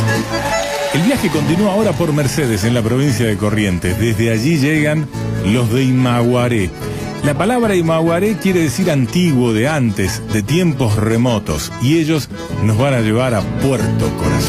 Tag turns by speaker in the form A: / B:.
A: El viaje continúa ahora por Mercedes, en la provincia de Corrientes. Desde allí llegan los de Imaguaré. La palabra Imaguaré quiere decir antiguo, de antes, de tiempos remotos. Y ellos nos van a llevar a Puerto Corazón.